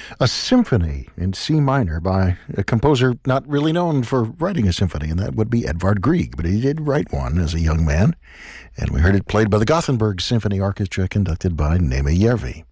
a symphony in C minor by a composer not really known for writing a symphony, and that would be Edvard Grieg, but he did write one as a young man, and we heard it played by the Gothenburg Symphony Orchestra conducted by Nema Järvi.